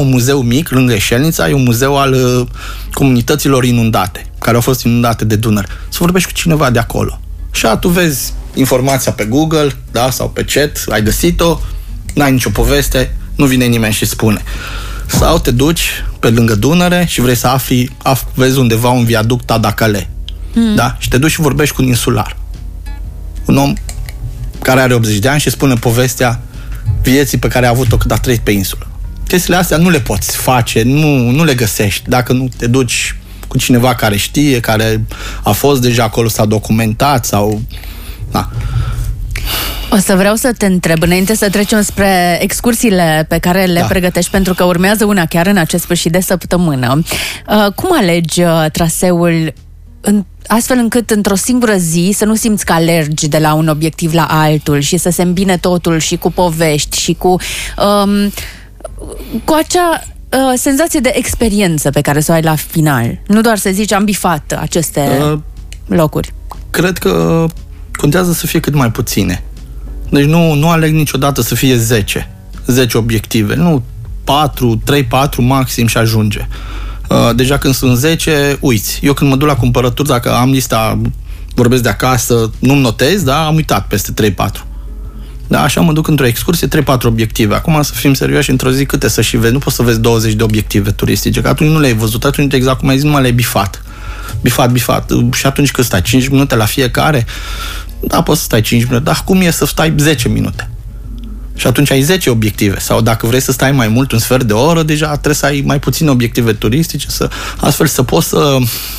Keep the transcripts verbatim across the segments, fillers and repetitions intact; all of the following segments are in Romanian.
un muzeu mic lângă Eșelnița, e un muzeu al uh, comunităților inundate, care au fost inundate de Dunăre. Să vorbești cu cineva de acolo. Și tu vezi informația pe Google, da, sau pe chat, ai găsit-o, n-ai nicio poveste, nu vine nimeni și spune. Sau te duci pe lângă Dunăre și vrei să afli, af, vezi undeva un viaduct Tadacale. Mm. Da? Și te duci și vorbești cu un insular. Un om care are optzeci de ani și spune povestea vieții pe care a avut-o când a trăit pe insulă. Chestiile astea nu le poți face, nu, nu le găsești dacă nu te duci cu cineva care știe, care a fost deja acolo, s-a documentat sau... Da. O să vreau să te întreb, înainte să trecem spre excursiile pe care le da. pregătești, pentru că urmează una chiar în acest sfârșit de săptămână. Uh, cum alegi uh, traseul în, astfel încât într-o singură zi să nu simți că alergi de la un obiectiv la altul și să se îmbine totul și cu povești și cu, um, cu acea uh, senzație de experiență pe care să o ai la final? Nu doar să zici am bifat aceste uh, locuri. Cred că contează să fie cât mai puține. Deci nu, nu aleg niciodată să fie zece. zece obiective. Nu patru, trei patru maxim și ajunge. Uh, deja când sunt zece, uiți. Eu când mă duc la cumpărături, dacă am lista, vorbesc de acasă, nu-mi notez, da, am uitat peste trei patru. Da, așa mă duc într-o excursie, trei patru obiective. Acum să fim serioși, într-o zi câte să și vezi? Nu poți să vezi douăzeci de obiective turistice, că atunci nu le-ai văzut, atunci exact cum ai zis, numai le-ai bifat. Bifat, bifat. Și atunci cât stai? cinci minute la fiecare? Da, poți să stai cinci minute, dar cum e să stai zece minute? Și atunci ai zece obiective. Sau dacă vrei să stai mai mult, un sfert de oră, deja trebuie să ai mai puține obiective turistice, să, astfel să poți să,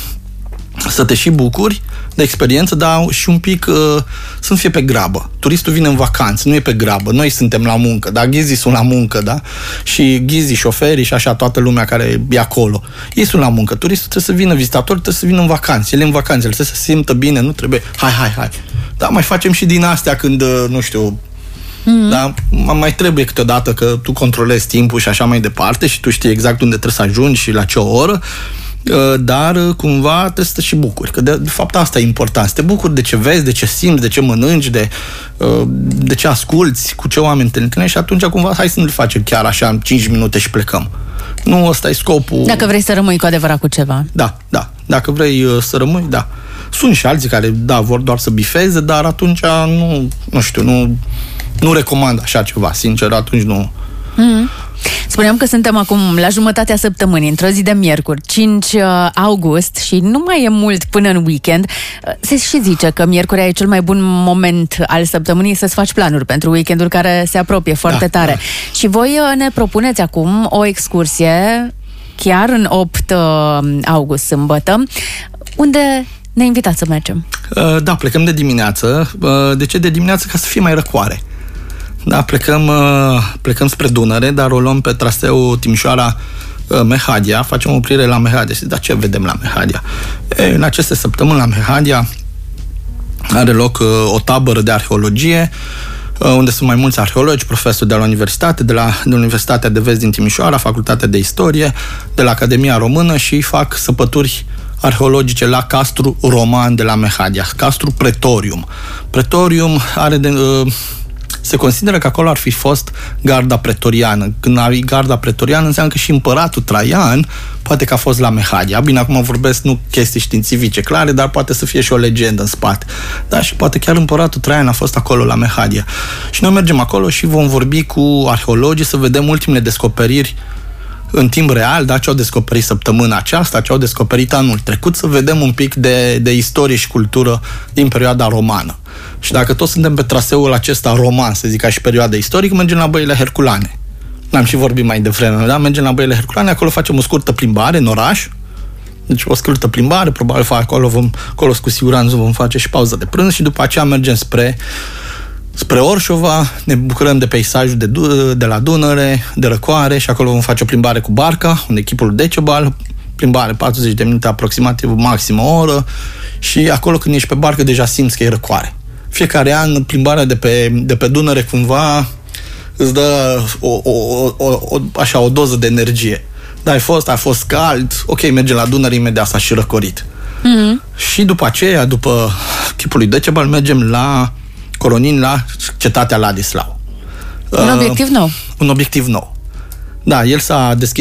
să te și bucuri de experiență, dar și un pic uh, să nu fie pe grabă. Turistul vine în vacanță, nu e pe grabă. Noi suntem la muncă, da? Ghizii sunt la muncă, da? Și ghizii, șoferii și așa toată lumea care e acolo. Ei sunt la muncă. Turistul trebuie să vină, vizitatorul trebuie să vină în vacanță. El e în vacanță, el trebuie să se simtă bine, nu trebuie, hai, hai, hai. Da, mai facem și din astea când, nu știu, mm-hmm. da, mai trebuie câteodată că tu controlezi timpul și așa mai departe și tu știi exact unde trebuie să ajungi și la ce oră, dar cumva trebuie să te și bucuri, că de, de fapt asta e important, să te bucuri de ce vezi, de ce simți, de ce mănânci, de, de ce asculți, cu ce oameni te întâlnești și atunci cumva hai să nu le facem chiar așa în cinci minute și plecăm. Nu, ăsta e scopul. Dacă vrei să rămâi cu adevărat cu ceva. Da, da, dacă vrei să rămâi, da. Sunt și alții care, da, vor doar să bifeze, dar atunci nu, nu știu, nu, nu recomand așa ceva, sincer, atunci nu. Mm-hmm. Spuneam că suntem acum la jumătatea săptămânii, într-o zi de miercuri, cinci august, și nu mai e mult până în weekend. Se și zice că miercurea e cel mai bun moment al săptămânii să-ți faci planuri pentru weekendul care se apropie foarte da, tare. Da. Și voi ne propuneți acum o excursie chiar în opt august, sâmbătă, unde ne invitați să mergem. Da, plecăm de dimineață. De ce de dimineață? Ca să fie mai răcoare. Da, plecăm, plecăm spre Dunăre, dar o luăm pe traseul Timișoara-Mehadia, facem o oprire la Mehadia. Dar ce vedem la Mehadia? E, în aceste săptămâni la Mehadia are loc o tabără de arheologie, unde sunt mai mulți arheologi, profesori de la Universitate, de la de Universitatea de Vest din Timișoara, Facultatea de Istorie, de la Academia Română și fac săpături arheologice la Castru Roman de la Mehadia, Castru Pretorium. Pretorium are de... Se consideră că acolo ar fi fost garda pretoriană. Când ai garda pretoriană, înseamnă că și împăratul Traian poate că a fost la Mehadia. Bine, acum vorbesc nu chestii științifice clare, dar poate să fie și o legendă în spate. Da, și poate chiar împăratul Traian a fost acolo la Mehadia. Și noi mergem acolo și vom vorbi cu arheologii să vedem ultimele descoperiri în timp real, da, ce au descoperit săptămâna aceasta, ce au descoperit anul trecut, să vedem un pic de, de istorie și cultură din perioada romană. Și dacă toți suntem pe traseul acesta roman, să zic, ca și perioada istorică, mergem la Băile Herculane. N-am și vorbit mai devreme, da? Mergem la Băile Herculane, acolo facem o scurtă plimbare în oraș. Deci o scurtă plimbare, probabil acolo, vom, acolo cu siguranță vom face și pauză de prânz și după aceea mergem spre spre Orșova, ne bucurăm de peisajul de, de la Dunăre, de răcoare și acolo vom face o plimbare cu barca, un echipul Decebal, plimbare patruzeci de minute aproximativ, maxim o oră, și acolo când ești pe barcă deja simți că e răcoare. Fiecare an plimbarea de pe, de pe Dunăre cumva îți dă o, o, o, o, așa, o doză de energie. Da, ai fost, a fost cald, ok, mergem la Dunăre, imediat s-a și răcorit. Mm-hmm. Și după aceea, după chipul lui Decebal, mergem la Coronin, la cetatea Ladislau. Un uh, obiectiv nou. Un obiectiv nou. Da, el s-a deschis